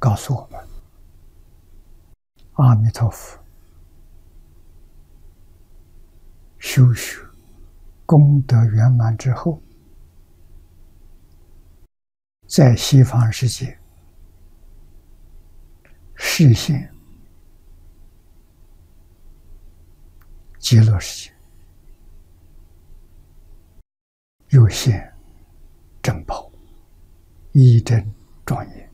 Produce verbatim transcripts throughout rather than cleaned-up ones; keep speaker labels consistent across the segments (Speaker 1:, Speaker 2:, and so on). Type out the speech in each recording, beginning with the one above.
Speaker 1: 告诉我们，阿弥陀佛修学功德圆满之后，在西方世界实现极乐世界，又现珍宝，一真庄严。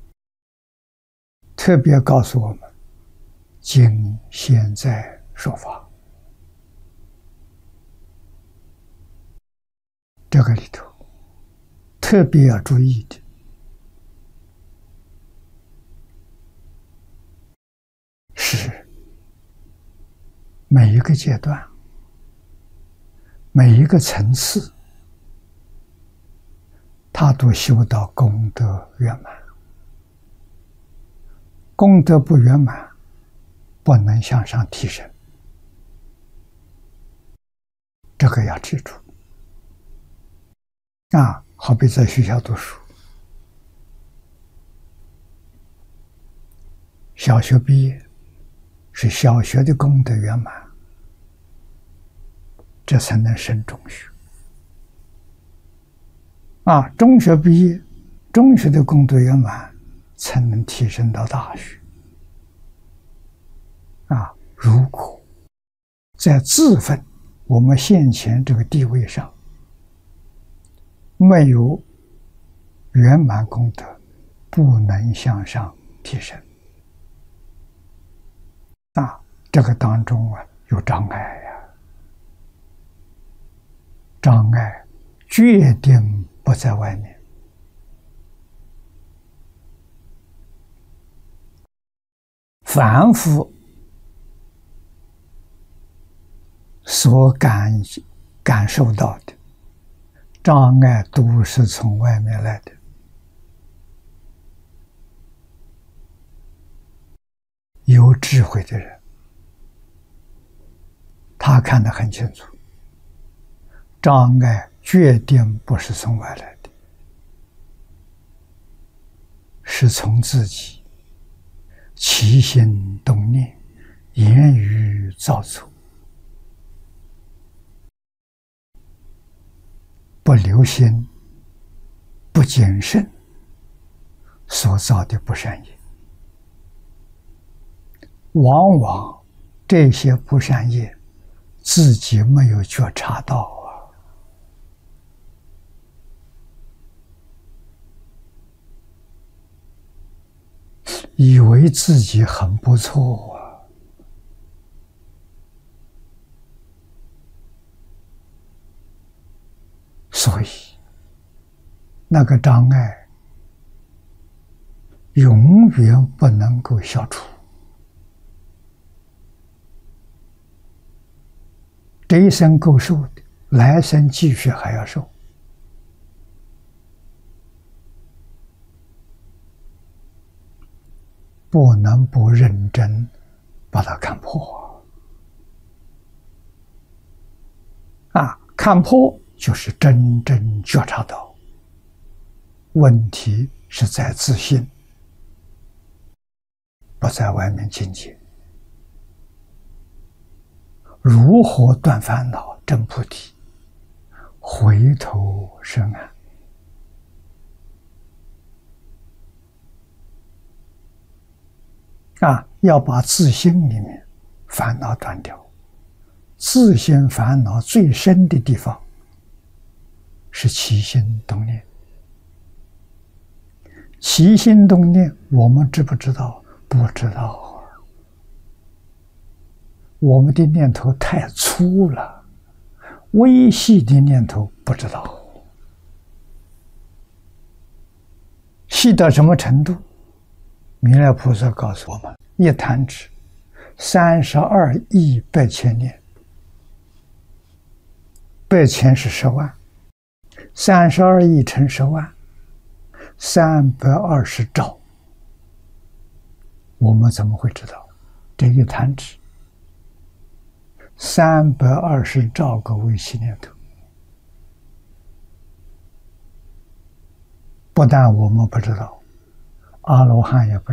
Speaker 1: 特别告诉我们，今现在说法，这个里头特别要注意的是，每一个阶段、每一个层次，他都修到功德圆满。功德不圆满，不能向上提升，这个要记住。啊，好比在学校读书，小学毕业是小学的功德圆满，这才能升中学。啊，中学毕业，中学的功德圆满，才能提升到大学。啊，如果在自分我们现前这个地位上没有圆满功德，不能向上提升。啊，这个当中啊有障碍呀，障碍决定不在外面。凡夫所感感受到的障碍，都是从外面来的。有智慧的人，他看得很清楚，障碍决定不是从外来的，是从自己起心动念、言语造作，不留心、不谨慎所造的不善业。往往这些不善业自己没有觉察到啊，以为自己很不错啊，所以那个障碍永远不能够消除。这一生够受的，来生继续还要受。不能不认真把它看破。啊，看破就是真正觉察到问题是在自心，不在外面境界。如何断烦恼、证菩提？回头是岸。啊，要把自心里面烦恼断掉。自心烦恼最深的地方是起心动念。起心动念，我们知不知道？不知道。我们的念头太粗了，微细的念头不知道。细到什么程度？弥勒菩萨告诉我们：一弹指，三十二亿百千年。百千是十万，三十二亿乘十万，三百二十兆。我们怎么会知道？这一弹指。三百二十兆个微细念头，不但我们不知道，阿罗汉也不知道。